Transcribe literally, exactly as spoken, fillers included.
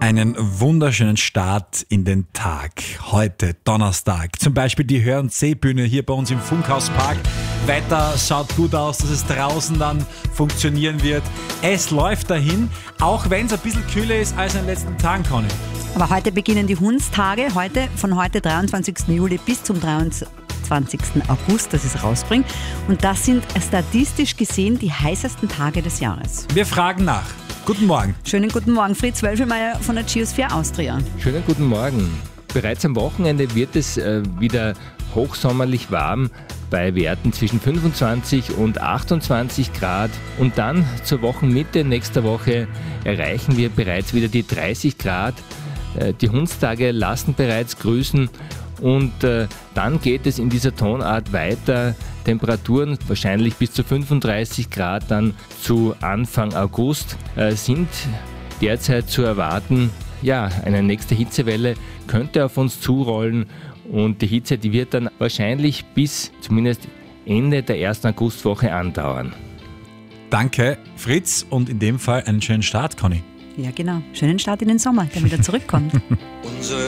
Einen wunderschönen Start in den Tag. Heute Donnerstag. Zum Beispiel die Hör- und Sehbühne hier bei uns im Funkhauspark. Wetter schaut gut aus, dass es draußen dann funktionieren wird. Es läuft dahin, auch wenn es ein bisschen kühler ist als in den letzten Tagen, Conny. Aber heute beginnen die Hundstage. Heute, von heute dreiundzwanzigsten Juli bis zum dreiundzwanzigsten August, dass ich es rausbringe. Und das sind statistisch gesehen die heißesten Tage des Jahres. Wir fragen nach. Guten Morgen. Schönen guten Morgen, Fritz Wölfelmeier von der Geosphere Austria. Schönen guten Morgen. Bereits am Wochenende wird es äh, wieder hochsommerlich warm bei Werten zwischen fünfundzwanzig und achtundzwanzig Grad. Und dann zur Wochenmitte nächster Woche erreichen wir bereits wieder die dreißig Grad. Äh, die Hundstage lassen bereits grüßen. Und äh, dann geht es in dieser Tonart weiter. Temperaturen wahrscheinlich bis zu fünfunddreißig Grad dann zu Anfang August äh, sind derzeit zu erwarten. Ja, eine nächste Hitzewelle könnte auf uns zurollen und die Hitze, die wird dann wahrscheinlich bis zumindest Ende der ersten Augustwoche andauern. Danke, Fritz, und in dem Fall einen schönen Start, Conny. Ja, genau. Schönen Start in den Sommer, der wieder zurückkommt.